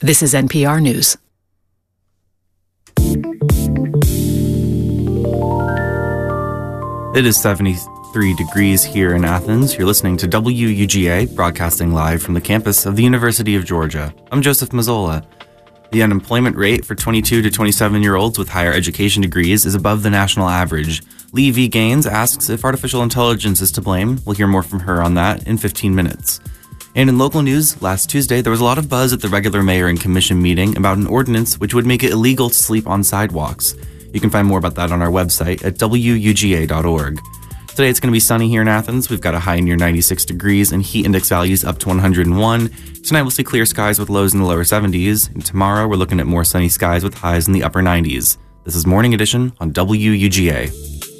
This is NPR News. It is 73 degrees here in Athens. You're listening to WUGA, broadcasting live from the campus of the University of Georgia. I'm Joseph Mazzola. The unemployment rate for 22 to 27-year-olds with higher education degrees is above the national average. Lee V. Gaines asks if artificial intelligence is to blame. We'll hear more from her on that in 15 minutes. And in local news, last Tuesday, there was a lot of buzz at the regular mayor and commission meeting about an ordinance which would make it illegal to sleep on sidewalks. You can find more about that on our website at wuga.org. Today it's going to be sunny here in Athens. We've got a high near 96 degrees and heat index values up to 101. Tonight we'll see clear skies with lows in the lower 70s. And tomorrow we're looking at more sunny skies with highs in the upper 90s. This is Morning Edition on WUGA.